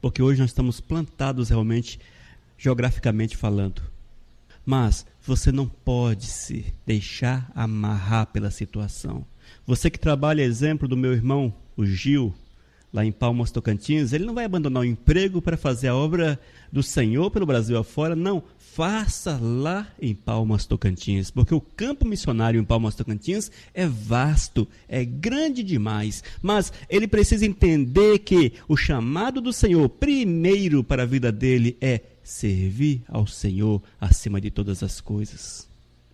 porque hoje nós estamos plantados realmente, geograficamente falando. Mas você não pode se deixar amarrar pela situação. Você que trabalha, exemplo do meu irmão, o Gil, lá em Palmas, Tocantins, ele não vai abandonar o emprego para fazer a obra do Senhor pelo Brasil afora, não. Faça lá em Palmas, Tocantins, porque o campo missionário em Palmas, Tocantins é vasto, é grande demais, mas ele precisa entender que o chamado do Senhor, primeiro para a vida dele, é servir ao Senhor acima de todas as coisas.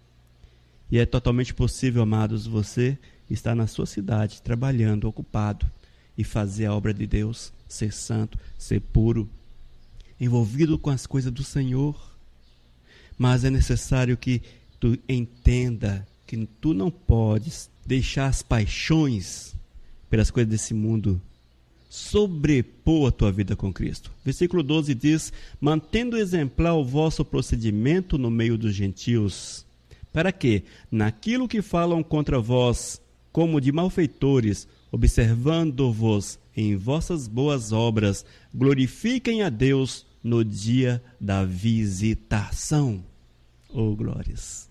E é totalmente possível, amados, você estar na sua cidade, trabalhando, ocupado, e fazer a obra de Deus, ser santo, ser puro, envolvido com as coisas do Senhor. Mas é necessário que tu entenda que tu não podes deixar as paixões pelas coisas desse mundo sobrepor a tua vida com Cristo. Versículo 12 diz: mantendo exemplar o vosso procedimento no meio dos gentios, para que, naquilo que falam contra vós, como de malfeitores, observando-vos em vossas boas obras, glorifiquem a Deus no dia da visitação. Oh, glórias!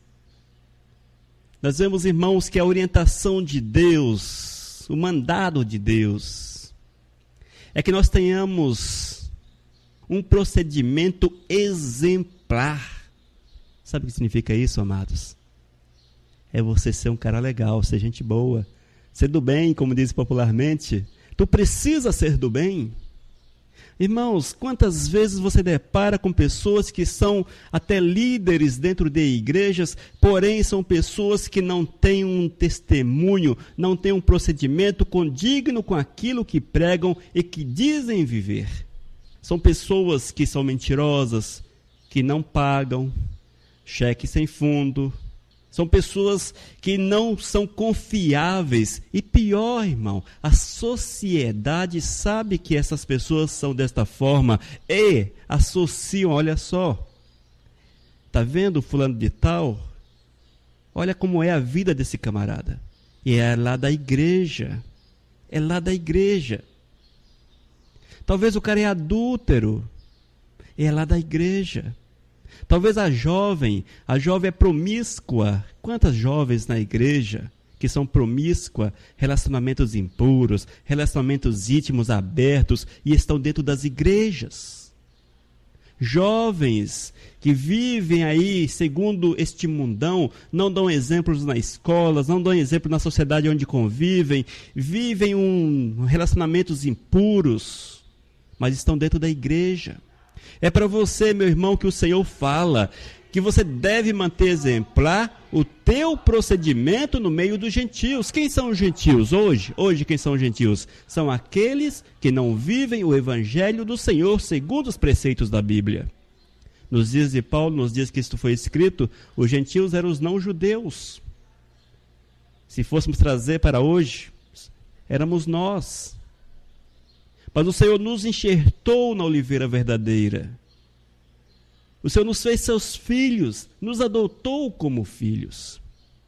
Nós vemos, irmãos, que a orientação de Deus, o mandado de Deus, é que nós tenhamos um procedimento exemplar. Sabe o que significa isso, amados? É você ser um cara legal, ser gente boa, ser do bem, como diz popularmente. Tu precisa ser do bem. Irmãos, quantas vezes você depara com pessoas que são até líderes dentro de igrejas, porém são pessoas que não têm um testemunho, não têm um procedimento condigno com aquilo que pregam e que dizem viver. São pessoas que são mentirosas, que não pagam, cheque sem fundo. São pessoas que não são confiáveis. E pior, irmão, a sociedade sabe que essas pessoas são desta forma e associam, olha só. Está vendo fulano de tal? Olha como é a vida desse camarada. E é lá da igreja. É lá da igreja. Talvez o cara é adúltero. É lá da igreja. Talvez a jovem é promíscua. Quantas jovens na igreja que são promíscuas, relacionamentos impuros, relacionamentos íntimos abertos e estão dentro das igrejas? Jovens que vivem aí segundo este mundão, não dão exemplos nas escolas, não dão exemplo na sociedade onde convivem, vivem relacionamentos impuros, mas estão dentro da igreja. É para você, meu irmão, que o Senhor fala que você deve manter exemplar o teu procedimento no meio dos gentios. Quem são os gentios hoje? Hoje quem são os gentios? São aqueles que não vivem o evangelho do Senhor segundo os preceitos da Bíblia. Nos dias de Paulo, nos dias que isto foi escrito, os gentios eram os não-judeus. Se fôssemos trazer para hoje, éramos nós. Mas o Senhor nos enxertou na oliveira verdadeira. O Senhor nos fez seus filhos, nos adotou como filhos.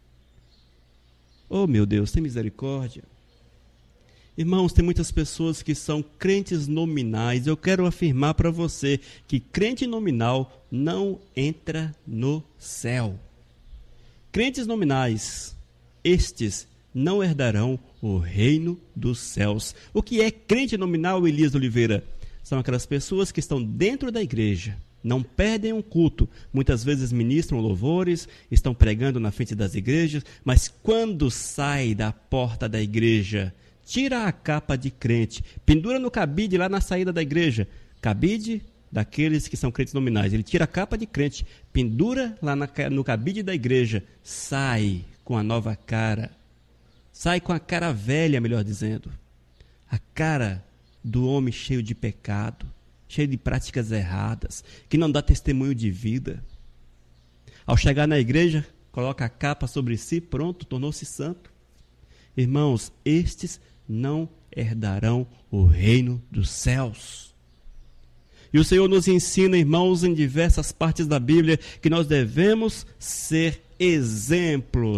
Oh, meu Deus, tem misericórdia. Irmãos, tem muitas pessoas que são crentes nominais. Eu quero afirmar para você que crente nominal não entra no céu. Crentes nominais, estes não herdarão o reino dos céus. O que é crente nominal, Elias Oliveira? São aquelas pessoas que estão dentro da igreja, não perdem um culto, muitas vezes ministram louvores, estão pregando na frente das igrejas, mas quando sai da porta da igreja, tira a capa de crente, pendura no cabide lá na saída da igreja, cabide daqueles que são crentes nominais, ele tira a capa de crente, pendura lá no cabide da igreja, sai com a nova cara, sai com a cara velha, melhor dizendo. A cara do homem cheio de pecado, cheio de práticas erradas, que não dá testemunho de vida. Ao chegar na igreja, coloca a capa sobre si, pronto, tornou-se santo. Irmãos, estes não herdarão o reino dos céus. E o Senhor nos ensina, irmãos, em diversas partes da Bíblia, que nós devemos ser exemplos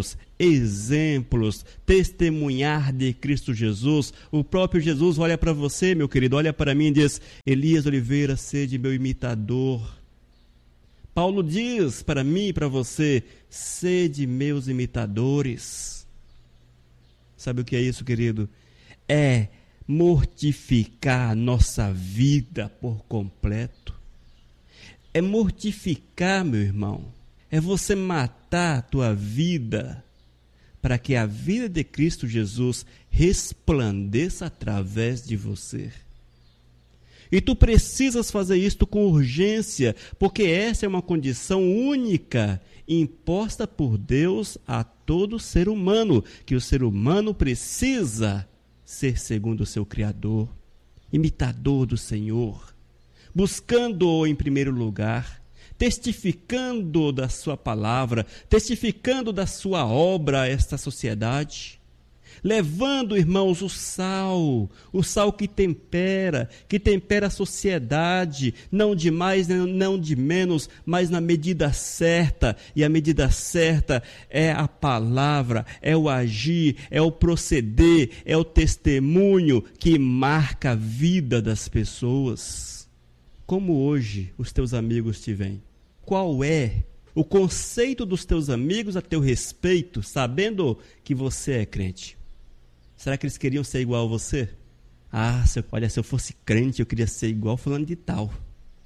exemplos, testemunhar de Cristo Jesus. O próprio Jesus olha para você, meu querido, olha para mim e diz: Elias Oliveira, sede meu imitador. Paulo diz para mim e para você: sede meus imitadores. Sabe o que é isso, querido? É mortificar a nossa vida por completo. É mortificar, meu irmão. É você matar a tua vida para que a vida de Cristo Jesus resplandeça através de você. E tu precisas fazer isto com urgência, porque essa é uma condição única imposta por Deus a todo ser humano, que o ser humano precisa ser segundo o seu Criador, imitador do Senhor, buscando-o em primeiro lugar, testificando da sua palavra, testificando da sua obra a esta sociedade, levando, irmãos, o sal que tempera a sociedade, não de mais, não de menos, mas na medida certa, e a medida certa é a palavra, é o agir, é o proceder, é o testemunho que marca a vida das pessoas. Como hoje os teus amigos te veem? Qual é o conceito dos teus amigos a teu respeito, sabendo que você é crente? Será que eles queriam ser igual a você? Se eu fosse crente, eu queria ser igual fulano de tal.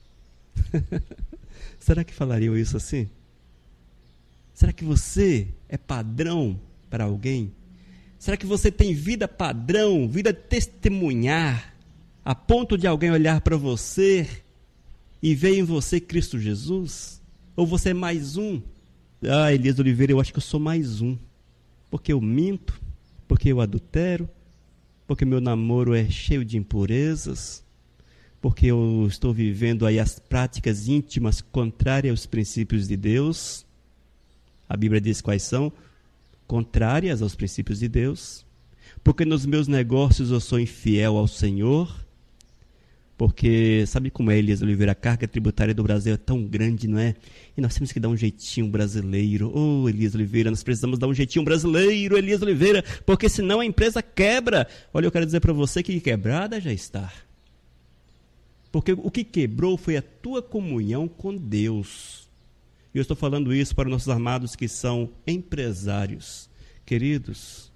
Será que falariam isso assim? Será que você é padrão para alguém? Será que você tem vida padrão, vida de testemunhar, a ponto de alguém olhar para você e ver em você Cristo Jesus? Ou você é mais um? Elias Oliveira, eu acho que eu sou mais um, porque eu minto, porque eu adultero, porque meu namoro é cheio de impurezas, porque eu estou vivendo aí as práticas íntimas contrárias aos princípios de Deus. A Bíblia diz quais são: contrárias aos princípios de Deus. Porque nos meus negócios eu sou infiel ao Senhor. Porque, sabe como é, Elias Oliveira? A carga tributária do Brasil é tão grande, não é? E nós temos que dar um jeitinho brasileiro. Elias Oliveira, nós precisamos dar um jeitinho brasileiro, Elias Oliveira, porque senão a empresa quebra. Olha, eu quero dizer para você que quebrada já está. Porque o que quebrou foi a tua comunhão com Deus. E eu estou falando isso para nossos amados que são empresários. Queridos,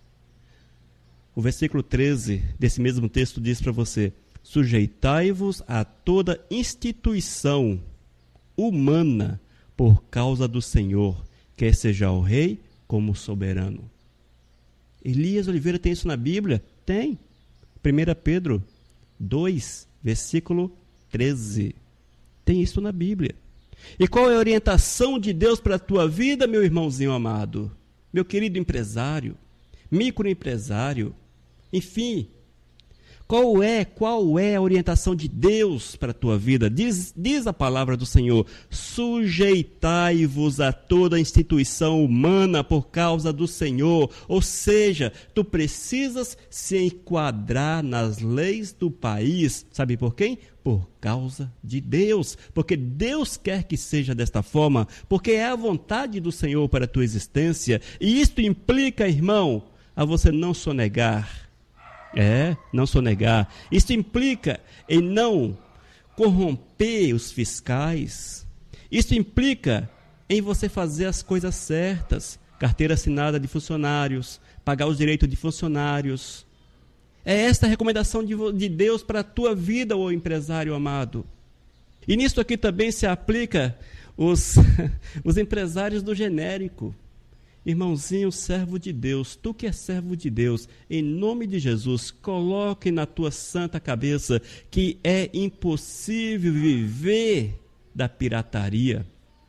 o versículo 13 desse mesmo texto diz para você: sujeitai-vos a toda instituição humana por causa do Senhor, quer seja o rei como o soberano. Elias Oliveira tem isso na Bíblia? Tem. 1 Pedro 2, versículo 13. Tem isso na Bíblia. E qual é a orientação de Deus para a tua vida, meu irmãozinho amado? Meu querido empresário, microempresário, enfim, qual é a orientação de Deus para a tua vida? Diz a palavra do Senhor: sujeitai-vos a toda instituição humana por causa do Senhor. Ou seja, tu precisas se enquadrar nas leis do país. Sabe por quem? Por causa de Deus. Porque Deus quer que seja desta forma. Porque é a vontade do Senhor para a tua existência. E isto implica, irmão, a você não sonegar. Não sonegar. Isso implica em não corromper os fiscais. Isso implica em você fazer as coisas certas. Carteira assinada de funcionários, pagar os direitos de funcionários. É esta a recomendação de Deus para a tua vida, ô empresário amado. E nisso aqui também se aplica os empresários do genérico. Irmãozinho, servo de Deus, tu que é servo de Deus, em nome de Jesus, coloque na tua santa cabeça que é impossível viver da pirataria.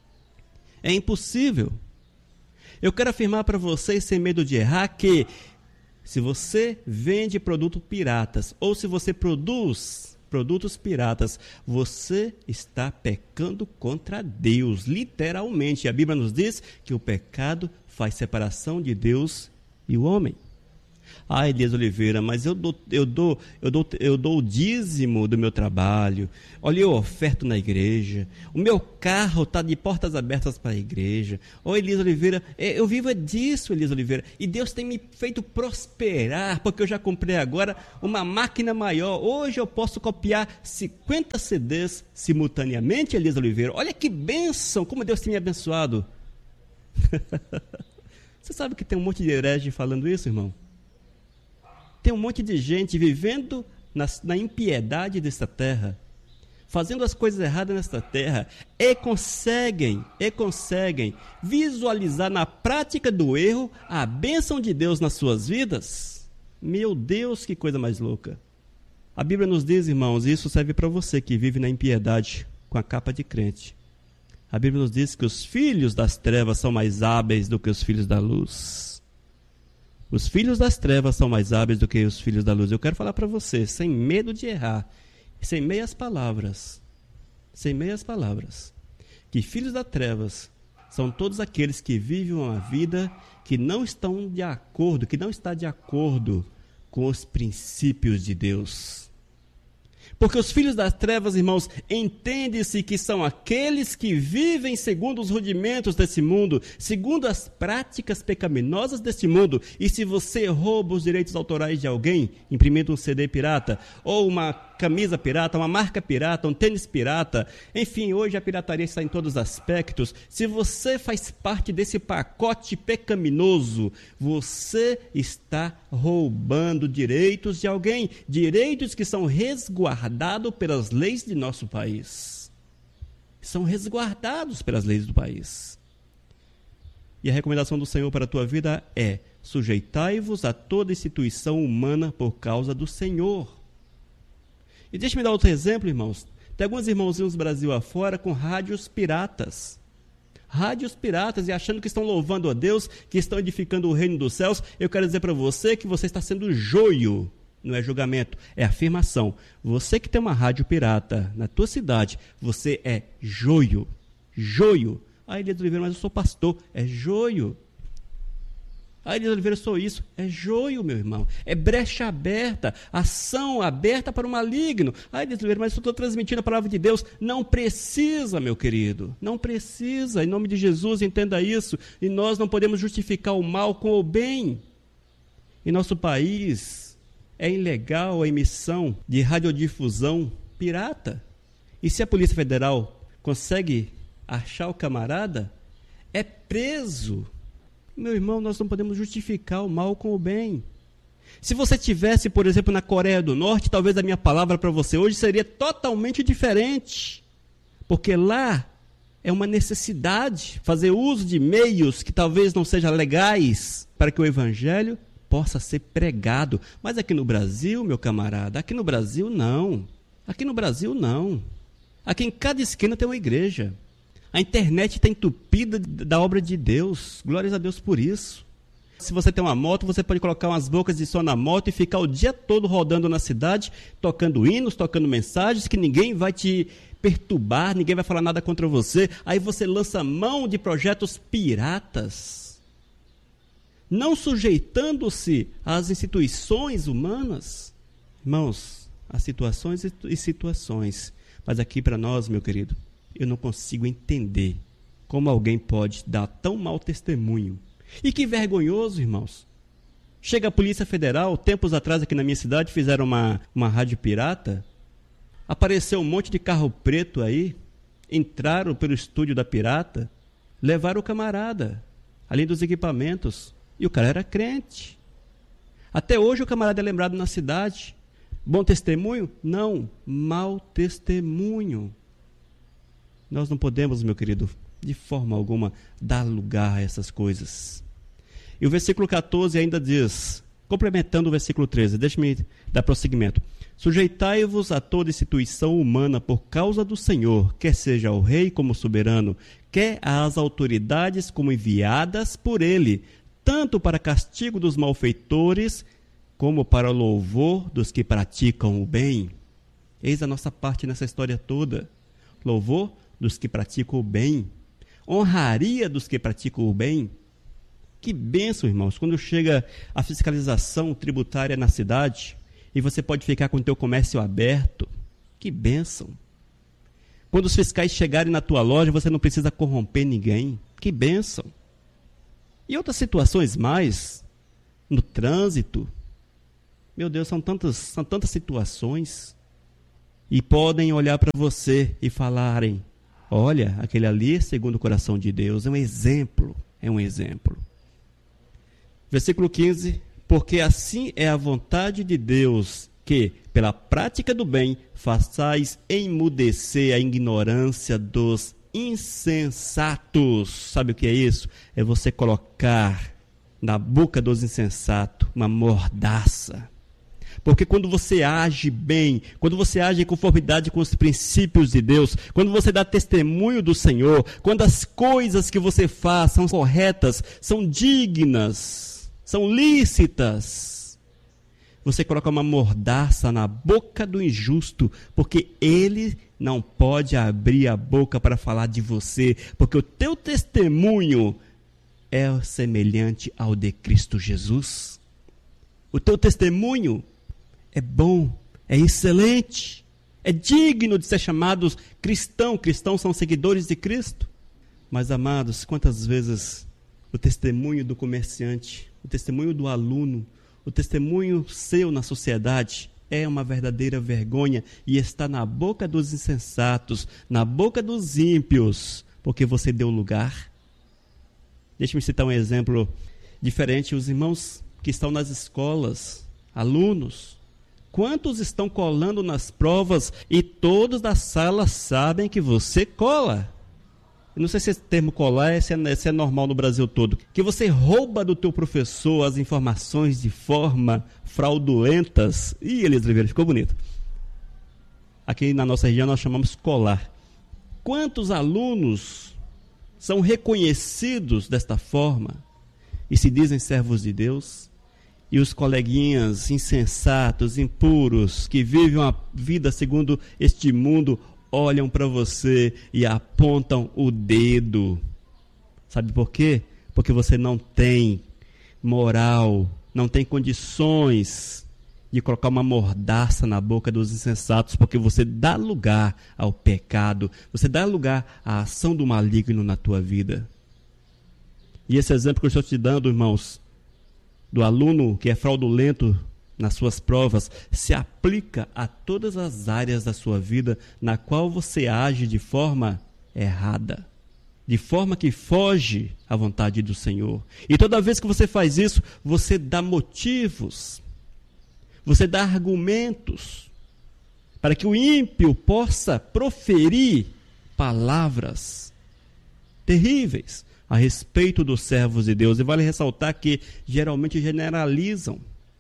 É impossível. Eu quero afirmar para vocês, sem medo de errar, que se você vende produtos piratas ou se você produz produtos piratas, você está pecando contra Deus, literalmente. A Bíblia nos diz que o pecado faz separação de Deus e o homem. Ah, Elias Oliveira, mas eu dou o dízimo do meu trabalho. Olha, eu oferto na igreja. O meu carro está de portas abertas para a igreja. Oh, Elias Oliveira, eu vivo disso, Elias Oliveira. E Deus tem me feito prosperar, porque eu já comprei agora uma máquina maior. Hoje eu posso copiar 50 CDs simultaneamente, Elias Oliveira. Olha que bênção, como Deus tem me abençoado. Você sabe que tem um monte de herege falando isso, irmão? Tem um monte de gente vivendo na impiedade desta terra, fazendo as coisas erradas nesta terra, e conseguem visualizar na prática do erro a bênção de Deus nas suas vidas. Meu Deus, que coisa mais louca. A Bíblia nos diz, irmãos, e isso serve para você que vive na impiedade com a capa de crente. A Bíblia nos diz que os filhos das trevas são mais hábeis do que os filhos da luz. Os filhos das trevas são mais hábeis do que os filhos da luz. Eu quero falar para você, sem medo de errar, sem meias palavras, que filhos das trevas são todos aqueles que vivem uma vida que não está de acordo com os princípios de Deus. Porque os filhos das trevas, irmãos, entende-se que são aqueles que vivem segundo os rudimentos desse mundo, segundo as práticas pecaminosas deste mundo. E se você rouba os direitos autorais de alguém, imprimindo um CD pirata, ou uma camisa pirata, uma marca pirata, um tênis pirata, enfim, hoje a pirataria está em todos os aspectos. Se você faz parte desse pacote pecaminoso, você está roubando direitos de alguém, direitos que são resguardados pelas leis de nosso país. São resguardados pelas leis do país. E a recomendação do Senhor para a tua vida é: sujeitai-vos a toda instituição humana por causa do Senhor. E deixa-me dar outro exemplo, irmãos. Tem alguns irmãozinhos do Brasil afora com rádios piratas. Rádios piratas, e achando que estão louvando a Deus, que estão edificando o reino dos céus. Eu quero dizer para você que você está sendo joio. Não é julgamento, é afirmação. Você que tem uma rádio pirata na tua cidade, você é joio. Joio. Ah, Elias Oliveira, mas eu sou pastor. É joio. Ah, Elias Oliveira, eu sou isso. É joio, meu irmão. É brecha aberta, ação aberta para o maligno. Ah, Elias Oliveira, mas eu estou transmitindo a palavra de Deus. Não precisa, meu querido. Não precisa. Em nome de Jesus, entenda isso. E nós não podemos justificar o mal com o bem. Em nosso país, é ilegal a emissão de radiodifusão pirata. E se a Polícia Federal consegue achar o camarada, é preso. Meu irmão, nós não podemos justificar o mal com o bem. Se você estivesse, por exemplo, na Coreia do Norte, talvez a minha palavra para você hoje seria totalmente diferente. Porque lá é uma necessidade fazer uso de meios que talvez não sejam legais para que o evangelho possa ser pregado. Mas aqui no Brasil, meu camarada, aqui no Brasil não. Aqui no Brasil não. Aqui em cada esquina tem uma igreja. A internet está entupida da obra de Deus. Glórias a Deus por isso. Se você tem uma moto, você pode colocar umas bocas de som na moto e ficar o dia todo rodando na cidade, tocando hinos, tocando mensagens, que ninguém vai te perturbar, ninguém vai falar nada contra você. Aí você lança mão de projetos piratas, não sujeitando-se às instituições humanas. Irmãos, há situações e situações. Mas aqui para nós, meu querido, eu não consigo entender como alguém pode dar tão mau testemunho. E que vergonhoso, irmãos. Chega a Polícia Federal, tempos atrás aqui na minha cidade, fizeram uma rádio pirata, apareceu um monte de carro preto aí, entraram pelo estúdio da pirata, levaram o camarada, além dos equipamentos, e o cara era crente. Até hoje o camarada é lembrado na cidade. Bom testemunho? Não, mau testemunho. Nós não podemos, meu querido, de forma alguma, dar lugar a essas coisas. E o versículo 14 ainda diz, complementando o versículo 13, deixe-me dar prosseguimento. Sujeitai-vos a toda instituição humana por causa do Senhor, quer seja o rei como soberano, quer as autoridades como enviadas por ele, tanto para castigo dos malfeitores, como para o louvor dos que praticam o bem. Eis a nossa parte nessa história toda. Louvor dos que praticam o bem. Honraria dos que praticam o bem. Que bênção, irmãos, quando chega a fiscalização tributária na cidade e você pode ficar com o teu comércio aberto. Que bênção. Quando os fiscais chegarem na tua loja, você não precisa corromper ninguém. Que bênção. E outras situações mais, no trânsito. Meu Deus, são tantas situações. E podem olhar para você e falarem, olha, aquele ali, segundo o coração de Deus, é um exemplo. Versículo 15, porque assim é a vontade de Deus, que, pela prática do bem, façais emudecer a ignorância dos insensatos. Sabe o que é isso? É você colocar na boca dos insensatos uma mordaça. Porque quando você age bem, quando você age em conformidade com os princípios de Deus, quando você dá testemunho do Senhor, quando as coisas que você faz são corretas, são dignas, são lícitas, você coloca uma mordaça na boca do injusto, porque ele não pode abrir a boca para falar de você, porque o teu testemunho é semelhante ao de Cristo Jesus. O teu testemunho é bom, é excelente, é digno de ser chamados cristão. Cristãos são seguidores de Cristo. Mas, amados, quantas vezes o testemunho do comerciante, o testemunho do aluno, o testemunho seu na sociedade é uma verdadeira vergonha e está na boca dos insensatos, na boca dos ímpios, porque você deu lugar. Deixe-me citar um exemplo diferente. Os irmãos que estão nas escolas, alunos, quantos estão colando nas provas e todos da sala sabem que você cola? Eu não sei se esse termo colar se é normal no Brasil todo. Que você rouba do teu professor as informações de forma fraudulentas. Ih, Elias Oliveira, ficou bonito. Aqui na nossa região nós chamamos colar. Quantos alunos são reconhecidos desta forma e se dizem servos de Deus? E os coleguinhas insensatos, impuros, que vivem uma vida segundo este mundo, olham para você e apontam o dedo. Sabe por quê? Porque você não tem moral, não tem condições de colocar uma mordaça na boca dos insensatos, porque você dá lugar ao pecado, você dá lugar à ação do maligno na tua vida. E esse exemplo que eu estou te dando, irmãos, do aluno que é fraudulento nas suas provas, se aplica a todas as áreas da sua vida na qual você age de forma errada, de forma que foge à vontade do Senhor. E toda vez que você faz isso, você dá motivos, você dá argumentos para que o ímpio possa proferir palavras terríveis a respeito dos servos de Deus. E vale ressaltar que geralmente generalizam.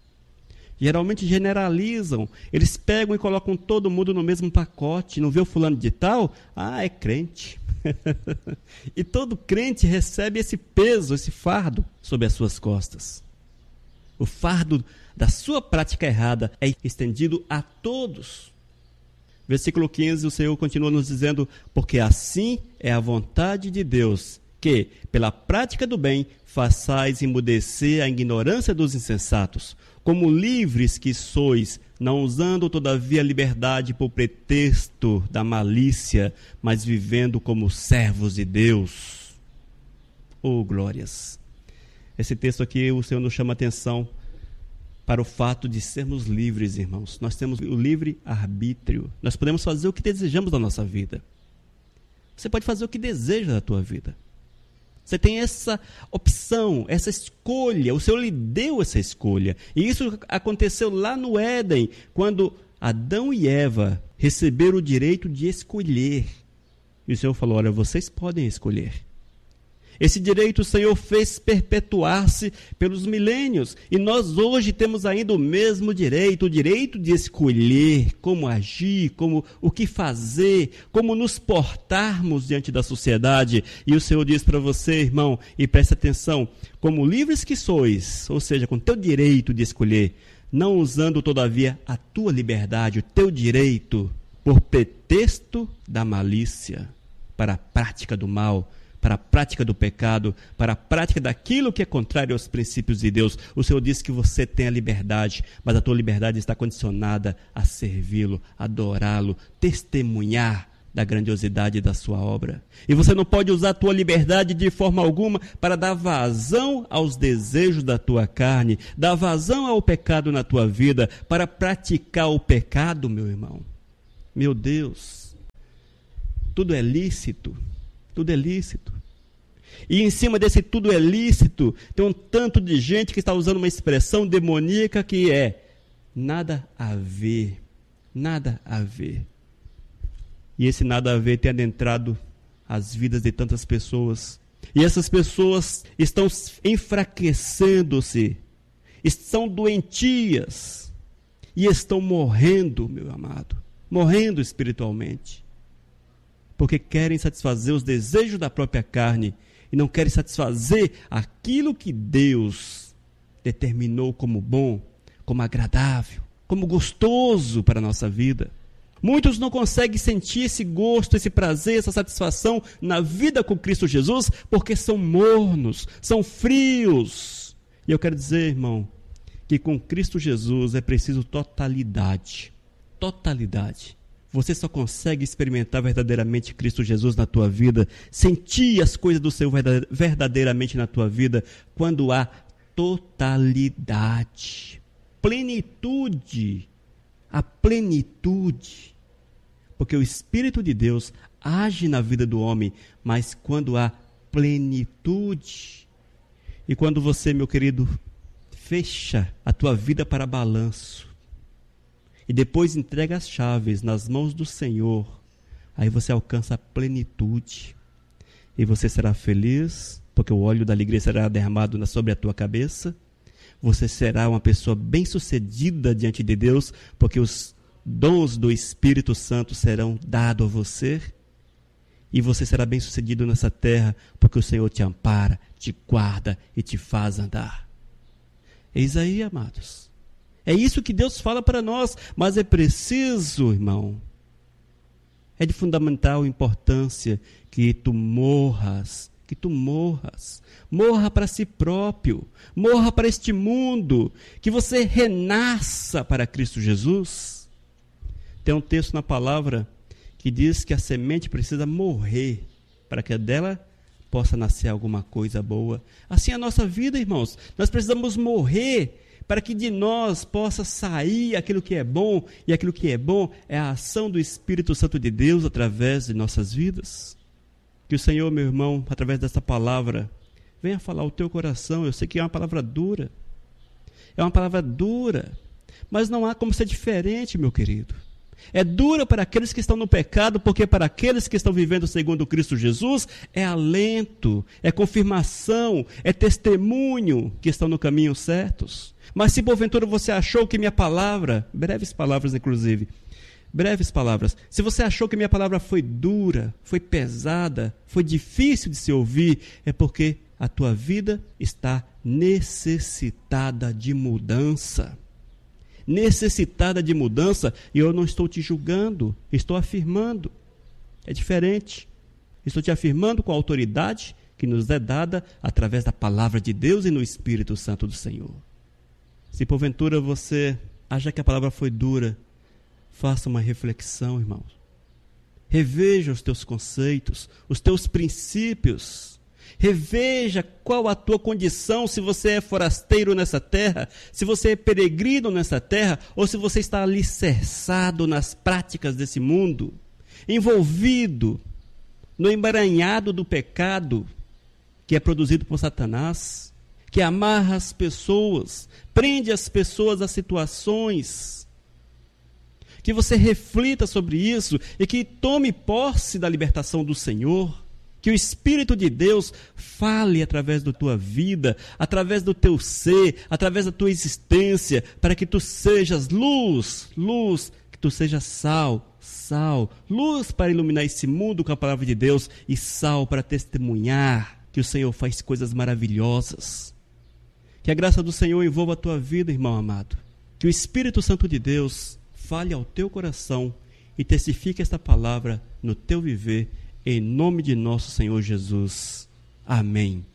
Eles pegam e colocam todo mundo no mesmo pacote. Não vê o fulano de tal? Ah, é crente. E todo crente recebe esse peso, esse fardo sobre as suas costas. O fardo da sua prática errada é estendido a todos. Versículo 15, o Senhor continua nos dizendo: porque assim é a vontade de Deus, que, pela prática do bem, façais emudecer a ignorância dos insensatos, como livres que sois, não usando todavia a liberdade por pretexto da malícia, mas vivendo como servos de Deus. Oh, glórias! Esse texto aqui, o Senhor nos chama a atenção para o fato de sermos livres, irmãos. Nós temos o livre arbítrio. Nós podemos fazer o que desejamos da nossa vida. Você pode fazer o que deseja da tua vida. Você tem essa opção, essa escolha. O Senhor lhe deu essa escolha. E isso aconteceu lá no Éden, quando Adão e Eva receberam o direito de escolher. E o Senhor falou: olha, vocês podem escolher. Esse direito o Senhor fez perpetuar-se pelos milênios. E nós hoje temos ainda o mesmo direito, o direito de escolher como agir, como o que fazer, como nos portarmos diante da sociedade. E o Senhor diz para você, irmão, e preste atenção, como livres que sois, ou seja, com teu direito de escolher, não usando todavia a tua liberdade, o teu direito, por pretexto da malícia, para a prática do mal, para a prática do pecado, para a prática daquilo que é contrário aos princípios de Deus. O Senhor disse que você tem a liberdade, mas a tua liberdade está condicionada a servi-lo, adorá-lo, testemunhar da grandiosidade da sua obra. E você não pode usar a tua liberdade de forma alguma para dar vazão aos desejos da tua carne, dar vazão ao pecado na tua vida, para praticar o pecado, meu irmão. Meu Deus, tudo é lícito, tudo é lícito. E em cima desse tudo é lícito, tem um tanto de gente que está usando uma expressão demoníaca que é nada a ver, nada a ver. E esse nada a ver tem adentrado as vidas de tantas pessoas. E essas pessoas estão enfraquecendo-se, estão doentias e estão morrendo, meu amado, morrendo espiritualmente. Porque querem satisfazer os desejos da própria carne e não querem satisfazer aquilo que Deus determinou como bom, como agradável, como gostoso para a nossa vida. Muitos não conseguem sentir esse gosto, esse prazer, essa satisfação na vida com Cristo Jesus, porque são mornos, são frios. E eu quero dizer, irmão, que com Cristo Jesus é preciso totalidade. Totalidade. Você só consegue experimentar verdadeiramente Cristo Jesus na tua vida, sentir as coisas do Senhor verdadeiramente na tua vida, quando há totalidade, plenitude, a plenitude. Porque o Espírito de Deus age na vida do homem, mas quando há plenitude. E quando você, meu querido, fecha a tua vida para balanço, e depois entrega as chaves nas mãos do Senhor, aí você alcança a plenitude. E você será feliz, porque o óleo da alegria será derramado sobre a tua cabeça. Você será uma pessoa bem-sucedida diante de Deus, porque os dons do Espírito Santo serão dados a você. E você será bem-sucedido nessa terra, porque o Senhor te ampara, te guarda e te faz andar. Eis aí, amados. É isso que Deus fala para nós, mas é preciso, irmão, é de fundamental importância que tu morras, morra para si próprio, morra para este mundo, que você renasça para Cristo Jesus. Tem um texto na palavra que diz que a semente precisa morrer para que dela possa nascer alguma coisa boa. Assim é a nossa vida, irmãos, nós precisamos morrer para que de nós possa sair aquilo que é bom, e aquilo que é bom é a ação do Espírito Santo de Deus através de nossas vidas. Que o Senhor, meu irmão, através dessa palavra, venha falar ao teu coração. Eu sei que é uma palavra dura, mas não há como ser diferente, meu querido. É dura para aqueles que estão no pecado, porque para aqueles que estão vivendo segundo Cristo Jesus, é alento, é confirmação, é testemunho que estão no caminho certos. Mas se porventura você achou que minha palavra, breves palavras, se você achou que minha palavra foi dura, foi pesada, foi difícil de se ouvir, é porque a tua vida está necessitada de mudança. E eu não estou te julgando, estou afirmando. É diferente. Estou te afirmando com a autoridade que nos é dada através da palavra de Deus e no Espírito Santo do Senhor. Se porventura você acha que a palavra foi dura, faça uma reflexão, irmão. Reveja os teus conceitos, os teus princípios. Reveja qual a tua condição, se você é forasteiro nessa terra, se você é peregrino nessa terra, ou se você está alicerçado nas práticas desse mundo, envolvido no emaranhado do pecado que é produzido por Satanás, que amarra as pessoas, prende as pessoas a situações. Que você reflita sobre isso e que tome posse da libertação do Senhor. Que o Espírito de Deus fale através da tua vida, através do teu ser, através da tua existência, para que tu sejas luz, que tu sejas sal, luz para iluminar esse mundo com a palavra de Deus e sal para testemunhar que o Senhor faz coisas maravilhosas. Que a graça do Senhor envolva a tua vida, irmão amado. Que o Espírito Santo de Deus fale ao teu coração e testifique esta palavra no teu viver, em nome de nosso Senhor Jesus. Amém.